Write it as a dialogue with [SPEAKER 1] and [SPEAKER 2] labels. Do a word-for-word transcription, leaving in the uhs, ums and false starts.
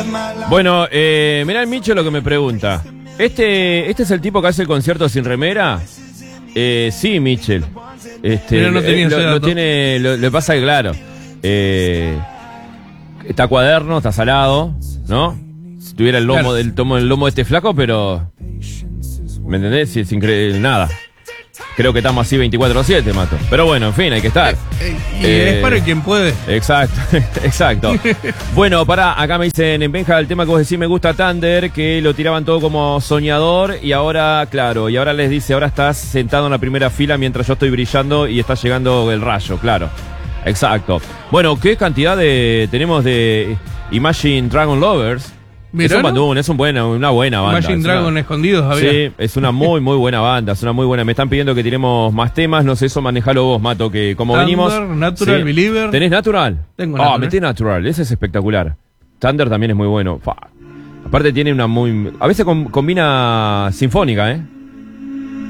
[SPEAKER 1] Bueno, eh, mirá el Micho lo que me pregunta. ¿Este, ¿Este es el tipo que hace el concierto sin remera? Eh, sí, Michel. Este,
[SPEAKER 2] Pero no tenía
[SPEAKER 1] eh,
[SPEAKER 2] ese
[SPEAKER 1] lo,
[SPEAKER 2] dato.
[SPEAKER 1] lo tiene, lo, le pasa que claro. Eh, está cuaderno, está salado, ¿no? Si tuviera el lomo
[SPEAKER 2] Claro.
[SPEAKER 1] del tomo el lomo de este flaco, pero ¿me entendés? Si es increíble, nada. Creo que estamos así veinticuatro siete, Mato. Pero bueno, en fin, hay que estar.
[SPEAKER 2] Eh, y
[SPEAKER 1] Eh,
[SPEAKER 2] es para quien puede.
[SPEAKER 1] Exacto, exacto. Bueno, pará, acá me dicen en Benja el tema que vos decís, me gusta Thunder, que lo tiraban todo como soñador y ahora, claro, y ahora les dice, ahora estás sentado en la primera fila mientras yo estoy brillando y está llegando el rayo, claro. Exacto. Bueno, ¿qué cantidad de tenemos de Imagine Dragon Lovers?
[SPEAKER 2] Mirá,
[SPEAKER 1] Es un
[SPEAKER 2] ¿no?
[SPEAKER 1] bandún, es un buena, una buena banda.
[SPEAKER 2] Imagine
[SPEAKER 1] Es
[SPEAKER 2] Dragon
[SPEAKER 1] una-
[SPEAKER 2] escondidos había.
[SPEAKER 1] Sí, es una muy, muy buena banda, es una muy buena. Me están pidiendo que tiremos más temas, no sé, eso manejalo vos, Mato, que como
[SPEAKER 2] Thunder,
[SPEAKER 1] venimos...
[SPEAKER 2] Natural Believer.
[SPEAKER 1] ¿Tenés Natural?
[SPEAKER 2] Tengo
[SPEAKER 1] Ah,
[SPEAKER 2] Natural.
[SPEAKER 1] metí Natural, ese es espectacular. Thunder también es muy bueno. Fa. Aparte tiene una muy... A veces com- combina sinfónica, ¿eh?